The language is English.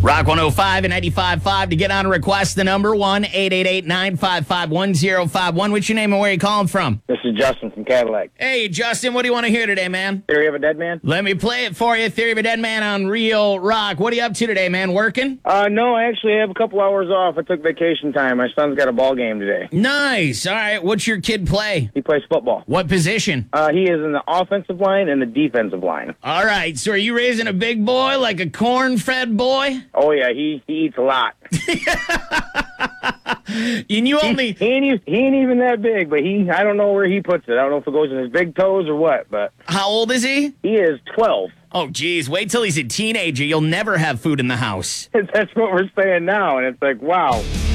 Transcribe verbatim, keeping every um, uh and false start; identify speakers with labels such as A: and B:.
A: Rock one oh five and ninety-five point five to get on a request. The number one eight eight eight, nine five five, one oh five one. What's your name and where are you calling from?
B: This is Justin from Cadillac.
A: Hey, Justin, what do you want to hear today, man?
B: Theory of a Dead Man?
A: Let me play it for you. Theory of a Dead Man on Real Rock. What are you up to today, man? Working?
B: Uh, no, I actually have a couple hours off. I took vacation time. My son's got a ball game today.
A: Nice. All right. What's your kid play?
B: He plays football.
A: What position?
B: Uh, he is in the offensive line and the defensive line.
A: All right. So are you raising a big boy like a corn-fed boy?
B: Oh, yeah, he, he eats a lot.
A: And you only...
B: He, he, ain't, e- he ain't even that big, but he I don't know where he puts it. I don't know if it goes in his big toes or what, but...
A: How old is he?
B: He is twelve.
A: Oh, geez. Wait till he's a teenager. You'll never have food in the house.
B: That's what we're saying now, and it's like, wow.